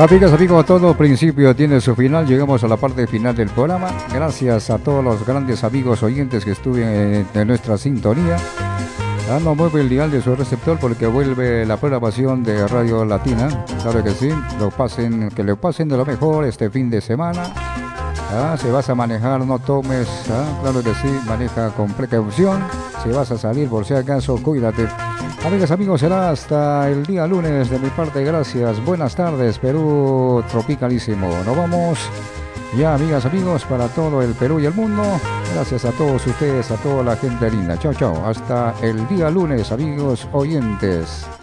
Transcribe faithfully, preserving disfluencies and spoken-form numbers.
Amigas, amigos, todo principio tiene su final. Llegamos a la parte final del programa. Gracias a todos los grandes amigos oyentes que estuvieron en nuestra sintonía. Ah, no mueve el dial de su receptor porque vuelve la programación de Radio Latina. Claro que sí, lo pasen, que lo pasen de lo mejor este fin de semana. Ah, si vas a manejar, no tomes. Ah, claro que sí, maneja con precaución. Si vas a salir, por si acaso, cuídate. Amigas, amigos, será hasta el día lunes de mi parte. Gracias, buenas tardes, Perú tropicalísimo. Nos vamos ya, amigas, amigos, para todo el Perú y el mundo. Gracias a todos ustedes, a toda la gente linda. Chao, chao. Hasta el día lunes, amigos oyentes.